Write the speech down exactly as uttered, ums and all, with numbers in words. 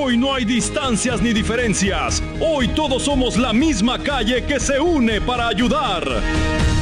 Hoy no hay distancias ni diferencias. Hoy todos somos la misma calle que se une para ayudar.